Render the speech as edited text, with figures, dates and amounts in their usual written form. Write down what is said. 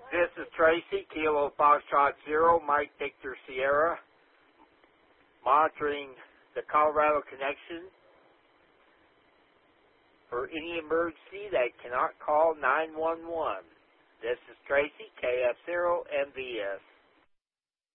This is Tracy, Kilo Foxtrot 0, Mike Victor Sierra, monitoring the Colorado connection for any emergency that cannot call 911. This is Tracy, KF0MVS.